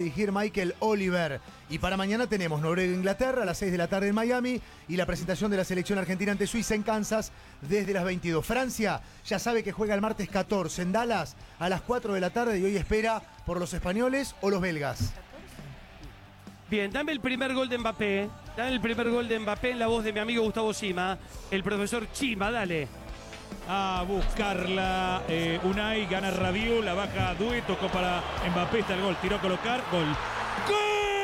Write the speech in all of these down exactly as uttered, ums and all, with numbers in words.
dirigir Michael Oliver. Y para mañana tenemos Noruega-Inglaterra a las seis de la tarde en Miami y la presentación de la selección argentina ante Suiza en Kansas desde las veintidós. Francia ya sabe que juega el martes catorce en Dallas a las cuatro de la tarde y hoy espera por los españoles o los belgas. Bien, dame el primer gol de Mbappé. Dame el primer gol de Mbappé en la voz de mi amigo Gustavo Sima, el profesor Chima, dale. A buscarla, eh, Unai, gana Rabiot, la baja Doué, tocó para Mbappé, está el gol, tiró a colocar, gol. ¡Gol!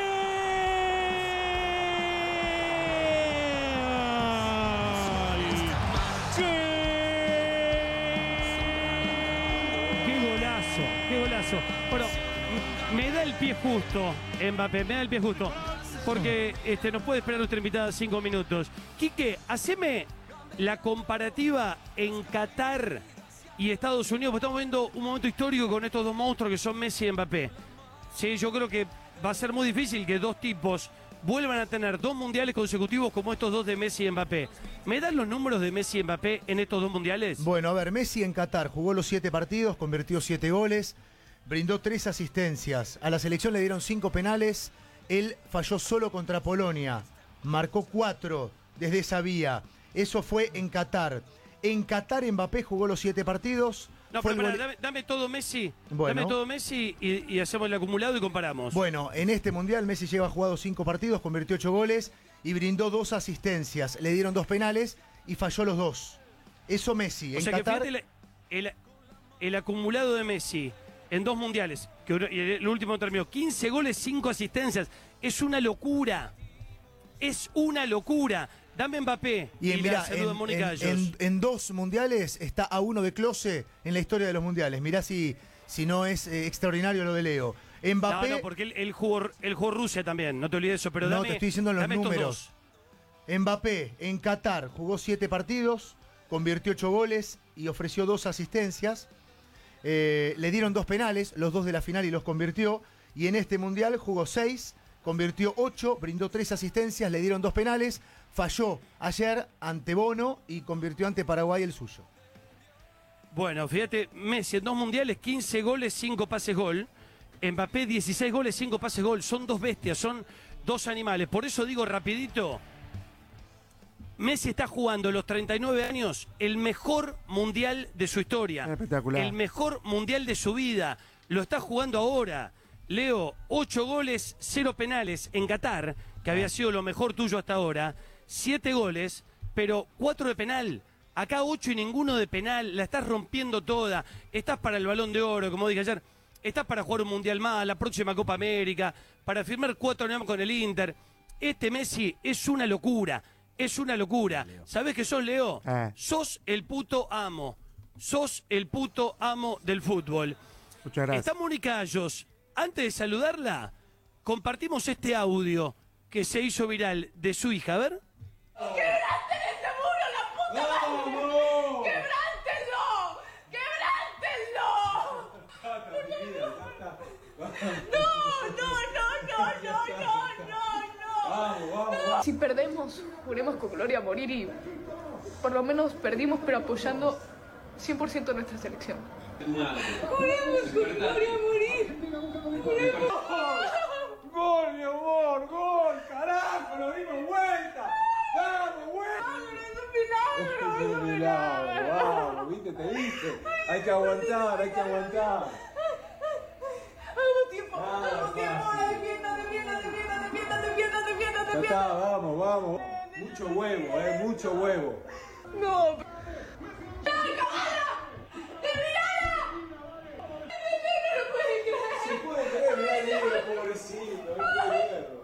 ¡Qué golazo! ¡Qué golazo! Bueno, me da el pie justo, Mbappé, me da el pie justo, porque este, no puede esperar nuestra invitada cinco minutos. Quique, haceme la comparativa en Qatar y Estados Unidos, porque estamos viendo un momento histórico con estos dos monstruos que son Messi y Mbappé. Sí, yo creo que va a ser muy difícil que dos tipos vuelvan a tener dos mundiales consecutivos como estos dos de Messi y Mbappé. ¿Me dan los números de Messi y Mbappé en estos dos mundiales? Bueno, a ver, Messi en Qatar jugó los siete partidos, convirtió siete goles, brindó tres asistencias. A la selección le dieron cinco penales, él falló solo contra Polonia, marcó cuatro desde esa vía. Eso fue en Qatar. En Qatar Mbappé jugó los siete partidos. No, fue pero el pará, gol... dame, dame todo Messi. Bueno. Dame todo Messi y, y hacemos el acumulado y comparamos. Bueno, en este mundial Messi lleva jugado cinco partidos, convirtió ocho goles y brindó dos asistencias. Le dieron dos penales y falló los dos. Eso Messi. O en sea Qatar... que fíjate el, el, el acumulado de Messi en dos mundiales, que el último terminó quince goles, cinco asistencias. Es una locura. Es una locura. Dame Mbappé. Y, en, mirá, saludo en, a Mónica en, en, en dos mundiales está a uno de Klose en la historia de los mundiales. Mirá si, si no es eh, extraordinario lo de Leo. Mbappé. No, no, porque él, él, jugó, él jugó Rusia también, no te olvides eso. Pero no, dame, te estoy diciendo los números. Dos. Mbappé en Qatar jugó siete partidos, convirtió ocho goles y ofreció dos asistencias. Eh, le dieron dos penales, los dos de la final y los convirtió. Y en este mundial jugó seis, convirtió ocho, brindó tres asistencias, le dieron dos penales. Falló ayer ante Bono y convirtió ante Paraguay el suyo. Bueno, fíjate, Messi en dos mundiales, quince goles, cinco pases gol. Mbappé, dieciséis goles, cinco pases gol. Son dos bestias, son dos animales. Por eso digo rapidito, Messi está jugando a los treinta y nueve años el mejor mundial de su historia. Espectacular. El mejor mundial de su vida. Lo está jugando ahora. Leo, ocho goles, cero penales en Qatar, que había sido lo mejor tuyo hasta ahora. Siete goles, pero cuatro de penal. Acá ocho y ninguno de penal. La estás rompiendo toda. Estás para el Balón de Oro, como dije ayer. Estás para jugar un Mundial más, la próxima Copa América, para firmar cuatro años con el Inter. Este Messi es una locura. Es una locura. ¿Sabés qué sos, Leo? Eh. Sos el puto amo. Sos el puto amo del fútbol. Muchas gracias. Está Mónica Ayos. Antes de saludarla, compartimos este audio que se hizo viral de su hija. A ver. ¡Quebranten ese muro, la puta madre! ¡No! ¡Quebrántenlo! ¡Quebrántenlo! ¡No, no, no, no, no, no, no, no! Vamos, vamos, vamos. Si perdemos, juremos con gloria a morir y por lo menos perdimos pero apoyando cien por ciento nuestra selección. ¡Juremos con gloria a morir! ¡Juremos! ¡Gol, mi amor! ¡Gol! ¡Carajo! ¡Lo dimos vuelta! ¡Vamos, vuelta! ¡Es un milagro! ¡Es un milagro! ¡Vamos! ¿Viste? Te dije. Hay que aguantar, hay que aguantar. ¡Hago tiempo! ¡Hago tiempo! ¡Defienda, defienda, defienda, defienda, defienda, defienda, Ya defienda! está, vamos, vamos. Mucho huevo, eh, mucho huevo. ¡No! ¡Camara! ¡Terminala! ¡No lo puede creer! Se puede creer, mirá, negro, pobrecito, no puede creerlo.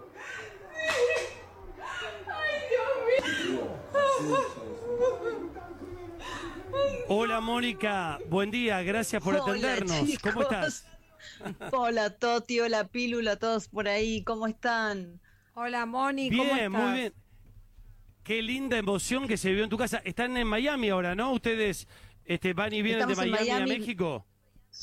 ¡Ay, Dios mío! Hola, Mónica. Buen día. Gracias por Hola, atendernos. chicos. ¿Cómo estás? Hola Toti, hola Pílula, todos por ahí, ¿cómo están? Hola Moni, ¿cómo estás? Bien, muy bien. Qué linda emoción que se vivió en tu casa. Están en Miami ahora, ¿no? Ustedes este, van y vienen Estamos de en Miami, Miami. a México.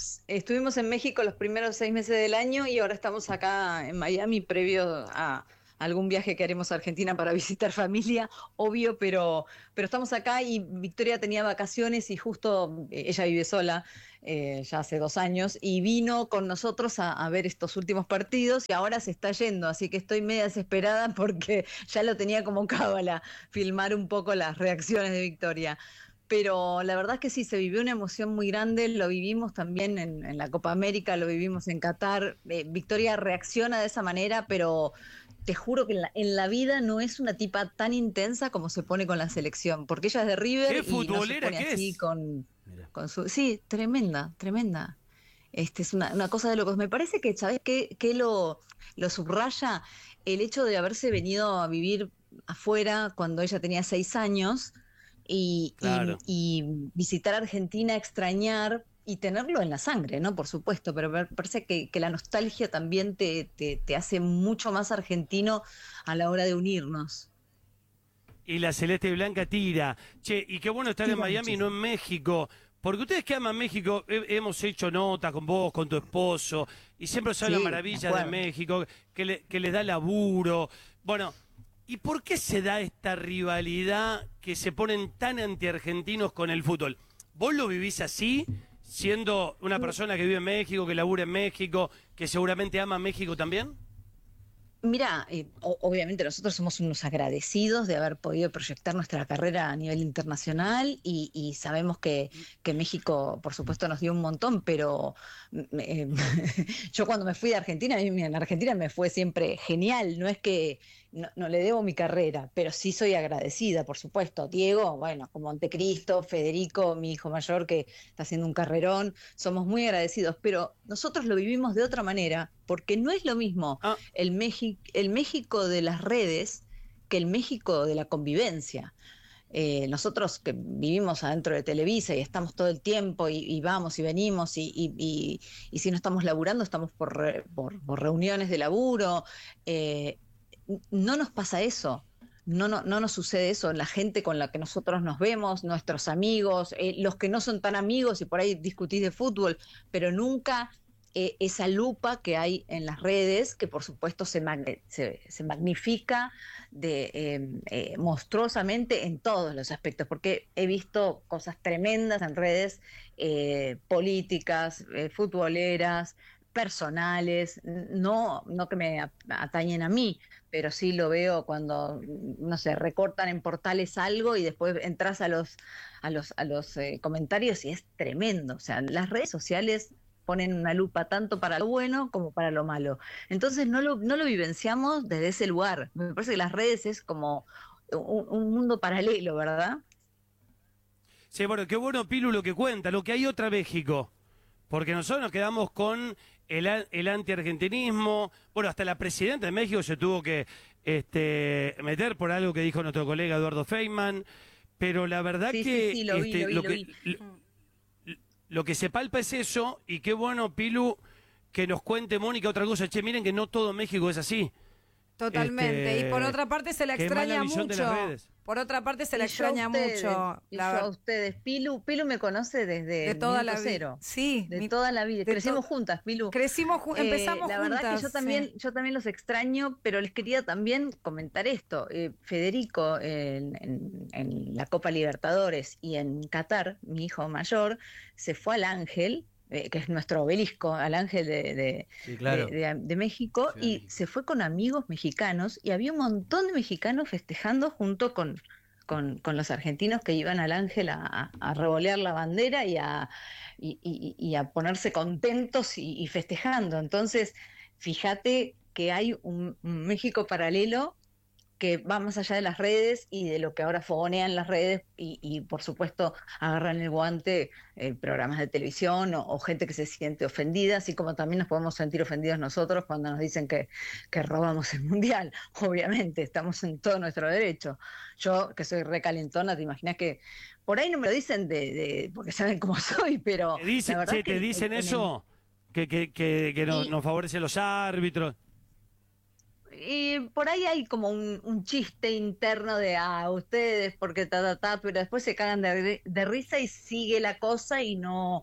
Estuvimos en México los primeros seis meses del año y ahora estamos acá en Miami previo a, algún viaje que haremos a Argentina para visitar familia, obvio, pero, pero estamos acá y Victoria tenía vacaciones y justo eh, ella vive sola eh, ya hace dos años y vino con nosotros a, a ver estos últimos partidos y ahora se está yendo, así que estoy media desesperada porque ya lo tenía como cábala, filmar un poco las reacciones de Victoria. Pero la verdad es que sí, se vivió una emoción muy grande, lo vivimos también en, en la Copa América, lo vivimos en Qatar. Eh, Victoria reacciona de esa manera, pero te juro que en la, en la vida no es una tipa tan intensa como se pone con la selección, porque ella es de River ¿Qué y no se futbolera pone que así es? con, con su... Sí, tremenda, tremenda. Este, es una, una cosa de locos. Me parece que, ¿sabes qué, qué lo, lo subraya? El hecho de haberse venido a vivir afuera cuando ella tenía seis años... Y, Claro. y, y visitar Argentina, extrañar y tenerlo en la sangre, ¿no? Por supuesto, pero me parece que, que la nostalgia también te, te, te hace mucho más argentino a la hora de unirnos. Y la celeste y blanca tira. Che, y qué bueno estar Tira en Miami y muchísimo. no en México. Porque ustedes que aman México, he- hemos hecho nota con vos, con tu esposo, y siempre se habla Sí, maravillas me de acuerdo. México, que, le- que les da laburo. Bueno, ¿y por qué se da esta rivalidad que se ponen tan antiargentinos con el fútbol? ¿Vos lo vivís así, siendo una persona que vive en México, que labura en México, que seguramente ama México también? Mira, eh, o- obviamente nosotros somos unos agradecidos de haber podido proyectar nuestra carrera a nivel internacional y, y sabemos que, que México, por supuesto, nos dio un montón, pero mm, eh, yo cuando me fui de Argentina, a mí en Argentina me fue siempre genial, no es que no, no le debo mi carrera, pero sí soy agradecida, por supuesto. Diego, bueno, con Montecristo, Federico, mi hijo mayor, que está haciendo un carrerón, somos muy agradecidos, pero nosotros lo vivimos de otra manera, porque no es lo mismo Ah, el, México, el México de las redes que el México de la convivencia. Eh, nosotros que vivimos adentro de Televisa y estamos todo el tiempo y, y vamos y venimos y, y, y, y si no estamos laburando estamos por, re, por, por reuniones de laburo, eh, no nos pasa eso. No, no, no nos sucede eso, la gente con la que nosotros nos vemos, nuestros amigos, eh, los que no son tan amigos y por ahí discutís de fútbol, pero nunca eh, esa lupa que hay en las redes, que por supuesto se, mag- se, se magnifica de, eh, eh, monstruosamente en todos los aspectos, porque he visto cosas tremendas en redes eh, políticas, eh, futboleras, personales, no, no que me a- atañen a mí, pero sí lo veo cuando, no sé, recortan en portales algo y después entras a los, a los, a los eh, comentarios y es tremendo. O sea, las redes sociales ponen una lupa tanto para lo bueno como para lo malo. Entonces no lo, no lo vivenciamos desde ese lugar. Me parece que las redes es como un, un mundo paralelo, ¿verdad? sí, bueno, qué bueno, Pilu, lo que cuenta, lo que hay otra México. Porque nosotros nos quedamos con el, a- el antiargentinismo. Bueno, hasta la presidenta de México se tuvo que este, meter por algo que dijo nuestro colega Eduardo Feynman. Pero la verdad Sí, sí, que, sí, lo vi, este, lo vi, lo lo que vi. lo- lo que se palpa es eso. Y qué bueno, Pilu, que nos cuente Mónica otra cosa. Che, miren que no todo México es así. Totalmente. Este, y por otra parte se la qué mala extraña visión de las mucho. redes. Por otra parte se la Y yo a extraña ustedes, mucho. y La yo a ver- ustedes. Pilu, Pilu me conoce desde de el toda la minuto vida. cero. Sí, De mi- toda la vida. de Crecimos to- juntas, Pilu. Crecimos, ju- Eh, empezamos la juntas. verdad que yo también, sí. yo también los extraño, pero les quería también comentar esto. Eh, Federico en, en- en la Copa Libertadores y en Qatar, mi hijo mayor, se fue al Ángel, eh, que es nuestro obelisco, al Ángel de, de- Sí, claro. de, de- de México, Ciudad de y México. se fue con amigos mexicanos y había un montón de mexicanos festejando junto con, con, con los argentinos que iban al Ángel a, a- a revolear la bandera y a, y, y- y a ponerse contentos y, y festejando. Entonces, fíjate que hay un, un México paralelo que va más allá de las redes y de lo que ahora fogonean las redes y, y, por supuesto agarran el guante eh, programas de televisión o, o gente que se siente ofendida, así como también nos podemos sentir ofendidos nosotros cuando nos dicen que, que robamos el mundial. Obviamente, estamos en todo nuestro derecho. Yo, que soy recalentona, te imaginas que por ahí no me lo dicen de, de porque saben cómo soy, pero ¿Te dicen, la verdad che, es que te dicen en el- eso? Que, que, que, que nos, Y- nos favorecen los árbitros. Y por ahí hay como un, un chiste interno de, ah, ustedes, porque ta, ta, ta, pero después se cagan de, ri- de risa y sigue la cosa y no,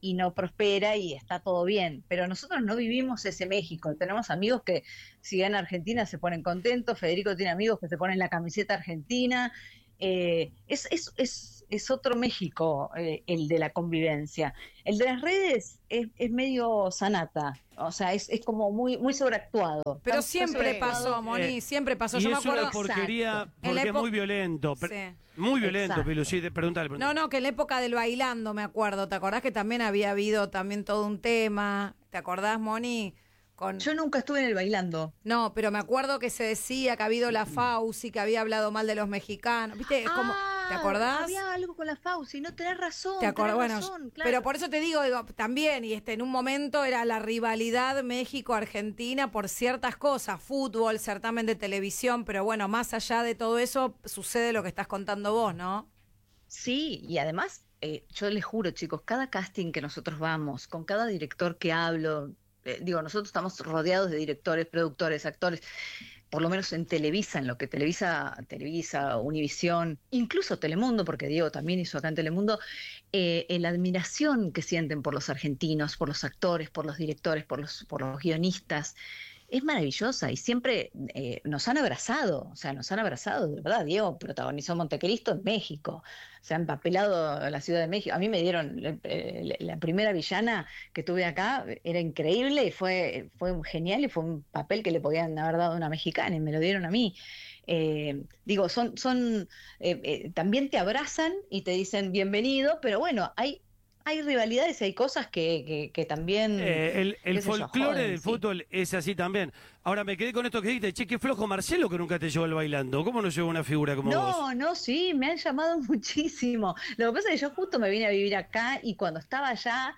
y no prospera y está todo bien. Pero nosotros no vivimos ese México. Tenemos amigos que si ganan Argentina se ponen contentos. Federico tiene amigos que se ponen la camiseta argentina. Eh, es, es, es, es otro México, eh, el de la convivencia. El de las redes es, es medio sanata, o sea, es, es como muy, muy sobreactuado. Pero Está siempre sobreactuado. pasó, Moni, Eh, siempre pasó. Y Yo me es acuerdo. una porquería Exacto. En la porque es epo- muy violento. per- Sí. Muy violento, Exacto. Pilu, sí, de- preguntale, preguntale. No, no, que en la época del bailando, me acuerdo. ¿Te acordás que también había habido también todo un tema? ¿Te acordás, Moni? Con... Yo nunca estuve en el bailando. No, pero me acuerdo que se decía que ha habido la Fauci, que había hablado mal de los mexicanos. ¿Viste? Es como, ¿te Ah, acordás? Había algo con la Fauci, no tenés razón. ¿Te acordás? tenés Bueno, razón, claro. pero por eso te digo, digo, también, y este, en un momento era la rivalidad México-Argentina por ciertas cosas, fútbol, certamen de televisión, pero bueno, más allá de todo eso, sucede lo que estás contando vos, ¿no? Sí, y además, eh, yo les juro, chicos, cada casting que nosotros vamos, con cada director que hablo, eh, digo, nosotros estamos rodeados de directores, productores, actores, por lo menos en Televisa, en lo que Televisa, Televisa, Univisión, incluso Telemundo, porque Diego también hizo acá en Telemundo, eh, eh, la admiración que sienten por los argentinos, por los actores, por los directores, por los, por los guionistas, es maravillosa y siempre eh, nos han abrazado, o sea, nos han abrazado, de verdad. Diego protagonizó Montecristo en México, se ha empapelado la Ciudad de México. A mí me dieron eh, la primera villana que tuve acá, era increíble y fue, fue genial y fue un papel que le podían haber dado a una mexicana y me lo dieron a mí. Eh, digo, son, son eh, eh, también te abrazan y te dicen bienvenido, pero bueno, hay hay rivalidades y hay cosas que, que, que también... Eh, el el qué sé yo, folclore joden, del sí. fútbol es así también. Ahora me quedé con esto que dijiste, che, qué flojo Marcelo que nunca te llevó al bailando. ¿Cómo no llevó una figura como vos? No, no, sí, me han llamado muchísimo. Lo que pasa es que yo justo me vine a vivir acá y cuando estaba allá,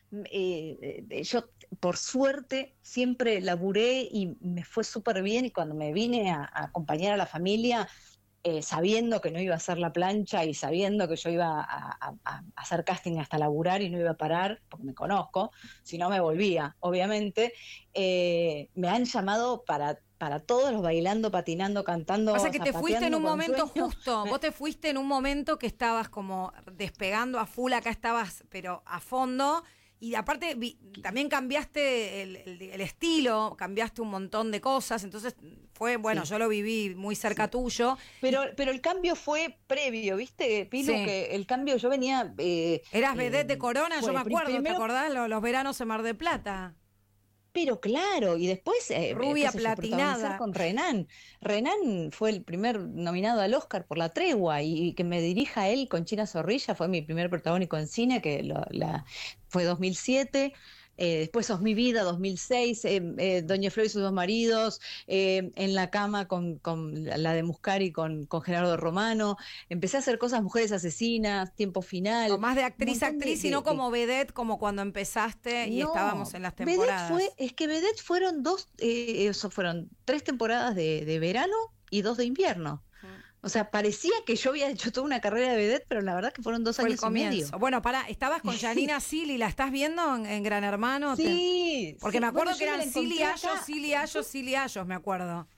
eh, eh, yo por suerte siempre laburé y me fue súper bien y cuando me vine a, a acompañar a la familia, eh, sabiendo que no iba a hacer la plancha y sabiendo que yo iba a, a- a hacer casting hasta laburar y no iba a parar, porque me conozco, si no me volvía, obviamente, eh, me han llamado para... para todos los bailando, patinando, cantando. Pasa que te fuiste en zapateando un con momento sueño. justo, vos te fuiste en un momento que estabas como despegando a full, acá estabas, pero a fondo, y aparte vi- también cambiaste el, el- el estilo, cambiaste un montón de cosas, entonces fue, bueno, Sí. yo lo viví muy cerca tuyo. Pero, pero el cambio fue previo, ¿viste, Pilu? Sí. Que el cambio, yo venía... eh, Eras eh, vedette de Corona, yo fue me pri- acuerdo, ¿te primero- acordás? Los, los veranos en Mar del Plata. Pero claro, y después... eh, Rubia qué sé yo, platinada. protagonizar con Renan. Renan fue el primer nominado al Oscar por La Tregua, y, y que me dirija a él con China Zorrilla, fue mi primer protagónico en cine, que lo- la, fue dos mil siete. Eh, después Sos mi vida, dos mil seis, eh, eh, Doña Flor y sus dos maridos, eh, En la cama con, con la de Muscari con, con Gerardo Romano. Empecé a hacer cosas, Mujeres asesinas, Tiempo final. O más de actriz un a montón de- actriz, de- sino de- como vedette, como cuando empezaste y No, estábamos en las Vedette temporadas. fue, es que Vedette fueron dos, eh, eso fueron tres temporadas de, de verano y dos de invierno. O sea, parecía que yo había hecho toda una carrera de vedette, pero la verdad que fueron dos Fue el años y medio. comienzo. Bueno, pará, estabas con Janina Silly, ¿la estás viendo en, en Gran Hermano? Te- Sí, Porque sí. me acuerdo Bueno, que yo me eran la Silly encontré Ayos, acá. Silly Ayos, Silly Ayos, me acuerdo.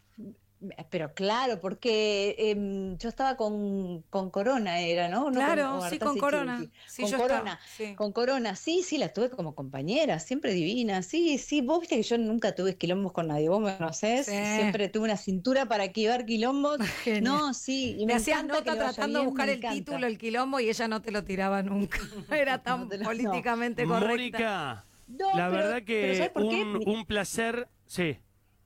Pero claro, porque em, yo estaba con, con Corona, era, ¿no? No Claro, o sí, Artazi con Corona. Chiruti. Sí, con yo Corona. estaba, sí. Con Corona, sí, sí, la tuve como compañera, siempre divina. Sí, sí, vos viste que yo nunca tuve quilombos con nadie, vos me conocés. Sí. Siempre tuve una cintura para esquivar quilombos. Genial. No, sí. Y Me me hacías encanta nota que le vaya tratando de bien, buscar me el encanta. título, el quilombo, y ella no te lo tiraba nunca. Era tan No te lo- no. políticamente correcta. Mónica, No, la pero- verdad pero que ¿sabes por qué? un, un placer, sí.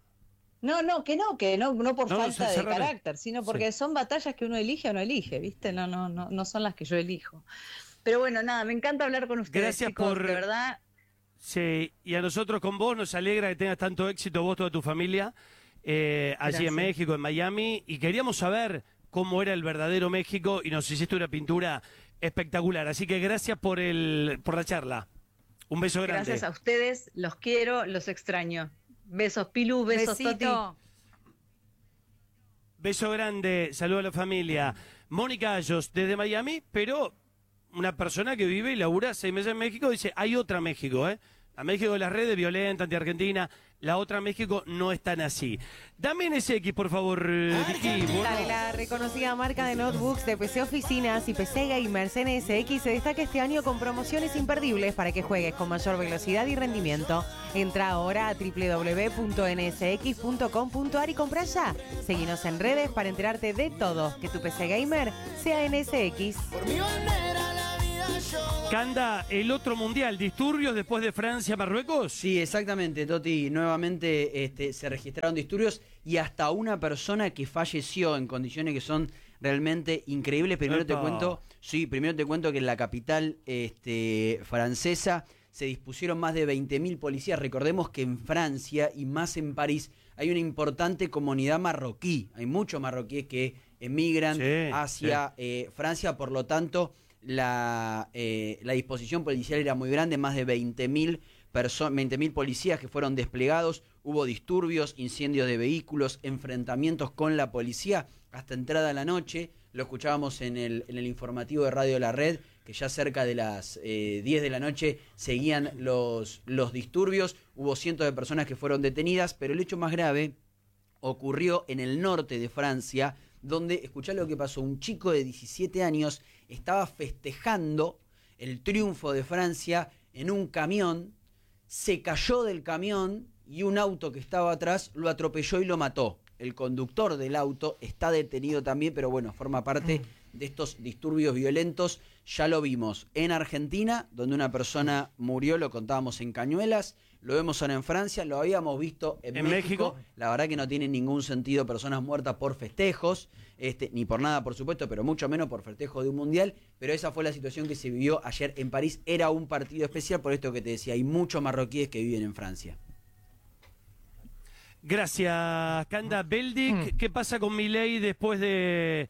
No, no, que no, que no, no por No, falta de cerrame. carácter, sino porque son batallas que uno elige o no elige, ¿viste? No, no, no, no son las que yo elijo. Pero bueno, nada, me encanta hablar con ustedes, Gracias chicos, por- de verdad. Sí, y a nosotros con vos nos alegra que tengas tanto éxito vos, toda tu familia, eh, allí Gracias. en México, en Miami, y queríamos saber cómo era el verdadero México y nos hiciste una pintura espectacular. Así que gracias por el por la charla. Un beso grande. Gracias a ustedes, los quiero, los extraño. Besos, Pilu, besos, Toti. Besito. Beso grande, saludo a la familia. Mónica Ayos, desde Miami, pero una persona que vive y labura seis meses en México, dice, hay otra México, ¿eh? La México de las redes, violenta, anti-argentina. La otra México no es tan así. Dame N S X, por favor, Vicky. Bueno. Dale, la reconocida marca de notebooks de P C Oficinas y P C Gamers N S X se destaca este año con promociones imperdibles para que juegues con mayor velocidad y rendimiento. Entra ahora a doble u doble u doble u punto ene ese equis punto com punto a r y compra ya. Seguinos en redes para enterarte de todo. Que tu P C Gamer sea N S X. Canda, el otro mundial, disturbios después de Francia-Marruecos. Sí, exactamente, Toti. Nuevamente este, se registraron disturbios y hasta una persona que falleció en condiciones que son realmente increíbles. Primero Epa. te cuento, sí, primero te cuento que en la capital este, francesa se dispusieron más de veinte mil policías. Recordemos que en Francia y más en París hay una importante comunidad marroquí. Hay muchos marroquíes que emigran Sí, hacia eh, Francia, por lo tanto la, eh, la disposición policial era muy grande, más de veinte mil policías que fueron desplegados. Hubo disturbios, incendios de vehículos, enfrentamientos con la policía hasta entrada a la noche. Lo escuchábamos en el, en el informativo de Radio La Red, que ya cerca de las eh, diez de la noche seguían los, los disturbios. Hubo cientos de personas que fueron detenidas, pero el hecho más grave ocurrió en el norte de Francia, donde, escuchá lo que pasó, un chico de diecisiete años estaba festejando el triunfo de Francia en un camión, se cayó del camión y un auto que estaba atrás lo atropelló y lo mató. El conductor del auto está detenido también, pero bueno, forma parte de estos disturbios violentos. Ya lo vimos en Argentina, donde una persona murió, lo contábamos en Cañuelas, lo vemos ahora en Francia, lo habíamos visto en, ¿En México. México? La verdad que no tiene ningún sentido personas muertas por festejos, este, ni por nada, por supuesto, pero mucho menos por festejo de un mundial. Pero esa fue la situación que se vivió ayer en París. Era un partido especial, por esto que te decía, hay muchos marroquíes que viven en Francia. Gracias, Canda. Beldic, ¿qué pasa con Milei después de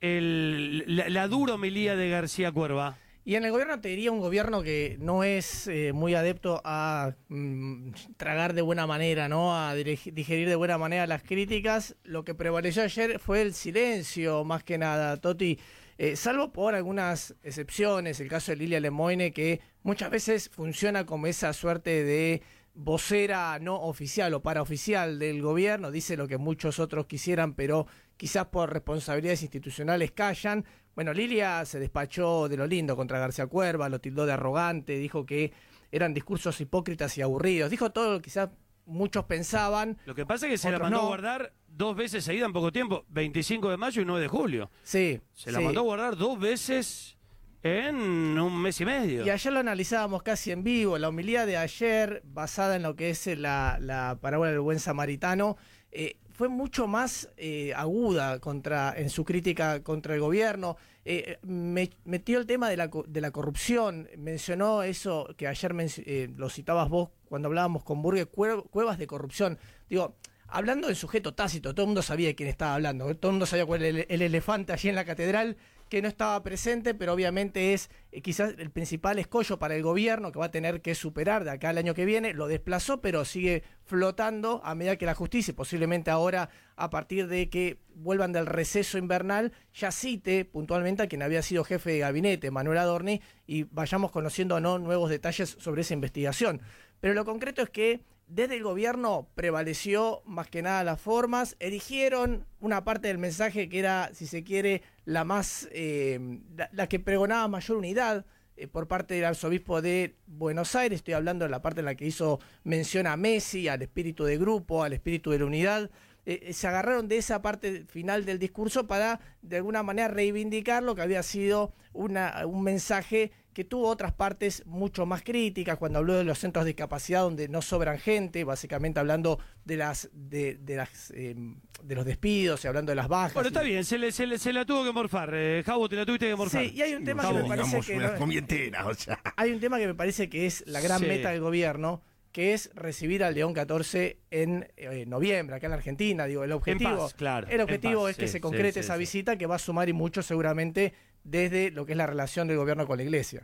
el, la, la dura homilía de García Cuerva? Y en el gobierno te diría un gobierno que no es eh, muy adepto a mm, tragar de buena manera, ¿no? A dirig- digerir de buena manera las críticas. Lo que prevaleció ayer fue el silencio, más que nada, Toti. Eh, salvo por algunas excepciones, el caso de Lilia Lemoine, que muchas veces funciona como esa suerte de vocera no oficial o paraoficial del gobierno, dice lo que muchos otros quisieran, pero quizás por responsabilidades institucionales callan. Bueno, Lilia se despachó de lo lindo contra García Cuerva, lo tildó de arrogante, dijo que eran discursos hipócritas y aburridos, dijo todo lo que quizás muchos pensaban. Lo que pasa es que se la otros mandó no. a guardar dos veces seguida en poco tiempo, veinticinco de mayo y nueve de julio. Sí. Se la sí. mandó a guardar dos veces en un mes y medio. Y ayer lo analizábamos casi en vivo, la homilía de ayer, basada en lo que es la, la parábola del buen samaritano, eh, fue mucho más eh, aguda contra, en su crítica contra el gobierno. Eh, me, metió el tema de la, de la corrupción, mencionó eso que ayer eh, lo citabas vos cuando hablábamos con Burgue, cuevas de corrupción. Digo, hablando del sujeto tácito, todo el mundo sabía de quién estaba hablando, todo el mundo sabía cuál era el, el elefante allí en la catedral, que no estaba presente, pero obviamente es eh, quizás el principal escollo para el gobierno que va a tener que superar de acá al año que viene. Lo desplazó, pero sigue flotando a medida que la justicia, posiblemente ahora a partir de que vuelvan del receso invernal, ya cite puntualmente a quien había sido jefe de gabinete, Manuel Adorni, y vayamos conociendo o no nuevos detalles sobre esa investigación. Pero lo concreto es que desde el gobierno prevaleció más que nada las formas, eligieron una parte del mensaje que era, si se quiere, la más, eh, la, la que pregonaba mayor unidad eh, por parte del arzobispo de Buenos Aires. Estoy hablando de la parte en la que hizo mención a Messi, al espíritu de grupo, al espíritu de la unidad. Eh, se agarraron de esa parte final del discurso para de alguna manera reivindicar lo que había sido una, un mensaje que tuvo otras partes mucho más críticas, cuando habló de los centros de discapacidad donde no sobran gente, básicamente hablando de las de, de las eh, de los despidos y hablando de las bajas. Bueno, está y... bien, se, le, se, le, se la tuvo que morfar. Eh, Javo, te la tuviste que morfar. Sí, y hay un tema Javo. que me parece que una no- comientera, o sea. hay un tema que me parece que es la gran Sí. meta del gobierno, que es recibir al León catorce en eh, noviembre, acá en la Argentina. Digo, el objetivo, paz, claro, el en objetivo paz, es que sí, se sí, concrete sí, esa sí. visita, que va a sumar y mucho seguramente desde lo que es la relación del gobierno con la iglesia.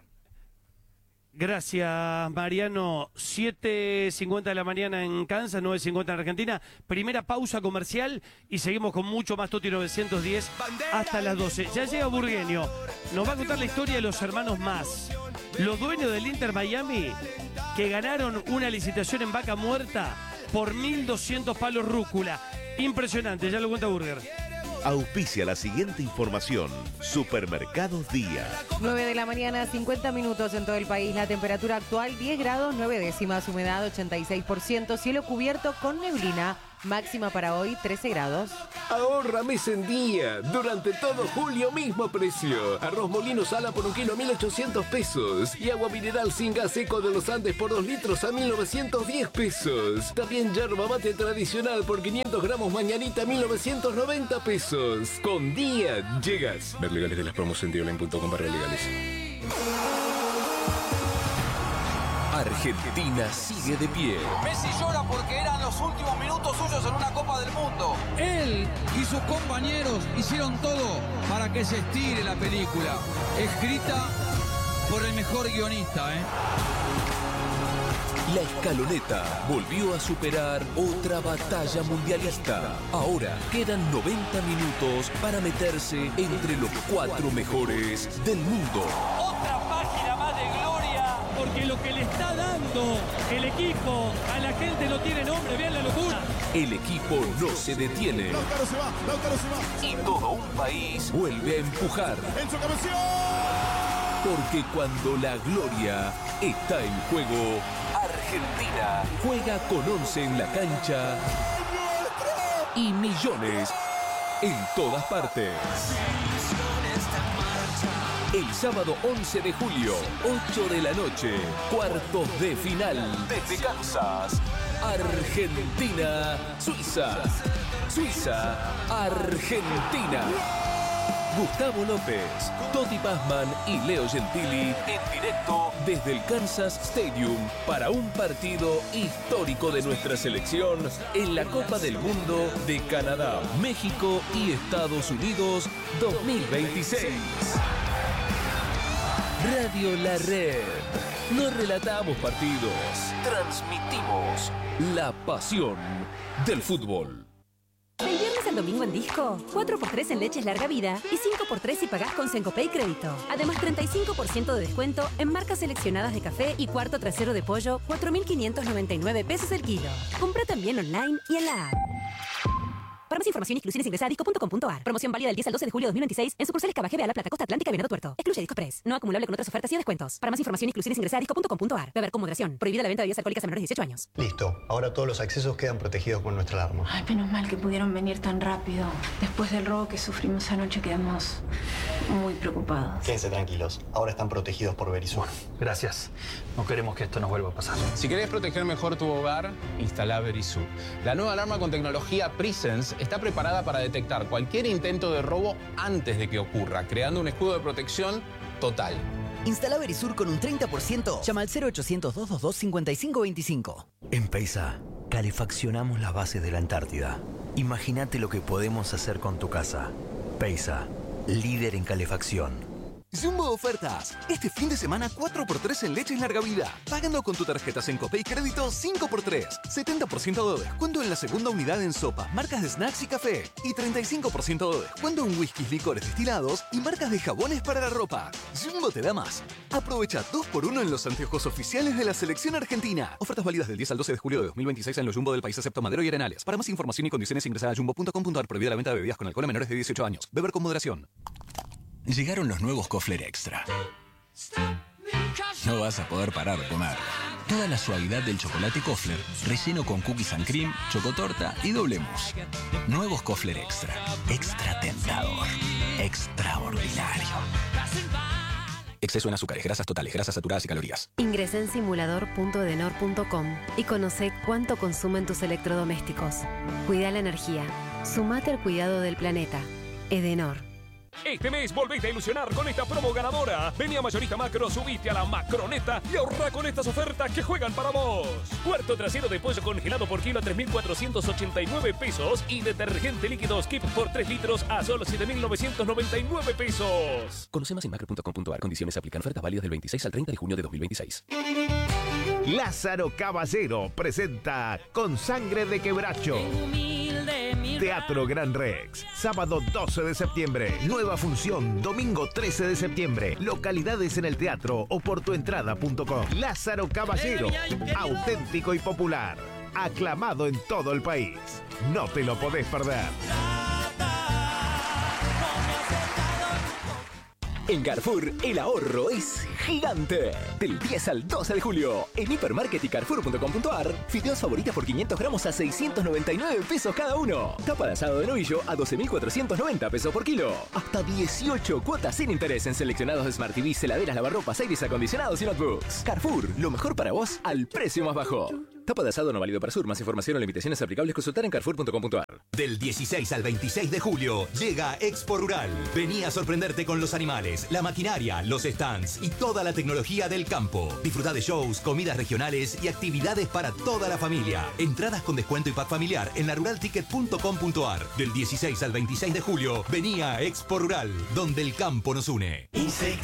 Gracias, Mariano. siete cincuenta de la mañana en Kansas, nueve cincuenta en Argentina. Primera pausa comercial y seguimos con mucho más Toti novecientos diez hasta las doce. Ya llega Burgueño. Nos va a contar la historia de los hermanos Más, los dueños del Inter Miami, que ganaron una licitación en Vaca Muerta por mil doscientos palos rúcula. Impresionante, ya lo cuenta Burger. Auspicia la siguiente información. Supermercados Día. nueve de la mañana, cincuenta minutos en todo el país. La temperatura actual diez grados, nueve décimas, humedad ochenta y seis por ciento, cielo cubierto con neblina. Máxima para hoy, trece grados. Ahorra mes en día. Durante todo julio, mismo precio. Arroz molino sala por un kilo, mil ochocientos pesos. Y agua mineral sin gas seco de los Andes por dos litros a mil novecientos diez pesos. También yerba mate tradicional por quinientos gramos mañanita, mil novecientos noventa pesos. Con día llegas. Ver legales de las promos en dioline punto com barra legales. Argentina sigue de pie. Messi llora porque eran los últimos minutos suyos en una Copa del Mundo. Él y sus compañeros hicieron todo para que se estire la película. Escrita por el mejor guionista, ¿eh? La escaloneta volvió a superar otra batalla mundialista. Ahora quedan noventa minutos para meterse entre los cuatro mejores del mundo. Otra página más de gloria, porque lo que le está dando el equipo a la gente no tiene nombre, vean la locura. El equipo no se detiene. Lautaro se va, Lautaro se va. Y todo un país vuelve a empujar. ¡Enzo Cabezón! Porque cuando la gloria está en juego, Argentina juega con once en la cancha y millones en todas partes. El sábado once de julio, ocho de la noche, cuartos de final. Desde Kansas, Argentina, Suiza. Suiza, Argentina. Gustavo López, Totti Pazman y Leo Gentili en directo desde el Kansas Stadium para un partido histórico de nuestra selección en la Copa del Mundo de Canadá, México y Estados Unidos dos mil veintiséis. Radio La Red. No relatamos partidos, transmitimos la pasión del fútbol. Del viernes al domingo en Disco, cuatro por tres en leches larga vida y cinco por tres si pagás con Sencopay Crédito. Además, treinta y cinco por ciento de descuento en marcas seleccionadas de café y cuarto trasero de pollo, cuatro mil quinientos noventa y nueve pesos el kilo. Compra también online y en la app. Para más información y exclusiones ingresa a disco punto com punto ar. Promoción válida del diez al doce de julio de dos mil veintiséis en sucursales Cava G B A La Plata, Costa Atlántica y Venado Tuerto. Excluye Disco Express. No acumulable con otras ofertas y descuentos. Para más información y exclusiones ingresa a disco punto com punto ar. Beber con moderación. Prohibida la venta de bebidas alcohólicas a menores de dieciocho años. Listo. Ahora todos los accesos quedan protegidos con nuestra alarma. Ay, menos mal que pudieron venir tan rápido. Después del robo que sufrimos anoche quedamos muy preocupados. Quédense tranquilos. Ahora están protegidos por Verisur. Gracias. No queremos que esto nos vuelva a pasar. Si querés proteger mejor tu hogar, instala Verisur. La nueva alarma con tecnología Presence está preparada para detectar cualquier intento de robo antes de que ocurra, creando un escudo de protección total. Instala Verisur con un treinta por ciento. Llama al cero ochocientos, doscientos veintidós, cincuenta y cinco veinticinco. En Peisa, calefaccionamos las bases de la Antártida. Imagínate lo que podemos hacer con tu casa. Peisa, líder en calefacción. Jumbo Ofertas. Este fin de semana cuatro por tres en leches larga vida. Pagando con tu tarjeta Sencopay Crédito cinco por tres. setenta por ciento de descuento en la segunda unidad en sopas, marcas de snacks y café. Y treinta y cinco por ciento de descuento en whiskies, licores destilados y marcas de jabones para la ropa. Jumbo te da más. Aprovecha dos por uno en los anteojos oficiales de la selección argentina. Ofertas válidas del diez al doce de julio de dos mil veintiséis en los Jumbo del país excepto Madero y Arenales. Para más información y condiciones ingresa a jumbo punto com punto ar. Prohibida la venta de bebidas con alcohol a menores de dieciocho años. Beber con moderación. Llegaron los nuevos Kofler Extra. No vas a poder parar de comer. Toda la suavidad del chocolate Kofler, relleno con cookies and cream, chocotorta y doble mousse. Nuevos Kofler Extra. Extra tentador. Extraordinario. Exceso en azúcares, grasas totales, grasas saturadas y calorías. Ingresa en simulador punto edenor punto com y conoce cuánto consumen tus electrodomésticos. Cuida la energía. Sumate al cuidado del planeta. Edenor. Este mes volvete a ilusionar con esta promo ganadora. Vení a Mayorista Macro, subite a la Macroneta y ahorra con estas ofertas que juegan para vos. Cuarto trasero de pollo congelado por kilo a tres mil cuatrocientos ochenta y nueve pesos y detergente líquido Skip por tres litros a solo siete mil novecientos noventa y nueve pesos. Conoce más en macro punto com punto ar. Condiciones aplican. Ofertas válidas del veintiséis al treinta de junio de dos mil veintiséis. Lázaro Caballero presenta Con Sangre de Quebracho. Teatro Gran Rex, sábado doce de septiembre. Nueva función, domingo trece de septiembre. Localidades en el teatro o por tu entrada punto com. Lázaro Caballero, auténtico y popular. aclamado en todo el país. No te lo podés perder. En Carrefour, el ahorro es gigante. Del diez al doce de julio, en Hipermarket y Carrefour punto com punto ar, fideos favoritas por quinientos gramos a seiscientos noventa y nueve pesos cada uno. Tapa de asado de novillo a doce mil cuatrocientos noventa pesos por kilo. Hasta dieciocho cuotas sin interés en seleccionados Smart T V, heladeras, lavarropas, aires acondicionados y notebooks. Carrefour, lo mejor para vos al precio más bajo. Tapa de asado no válido para Sur. Más información o limitaciones aplicables consultar en Carrefour punto com punto ar. Del dieciséis al veintiséis de julio llega Expo Rural. Vení a sorprenderte con los animales, la maquinaria, los stands y toda la tecnología del campo. Disfruta de shows, comidas regionales y actividades para toda la familia. Entradas con descuento y pack familiar en la rural ticket punto com punto ar. Del dieciséis al veintiséis de julio, vení a Expo Rural, donde el campo nos une. Insecta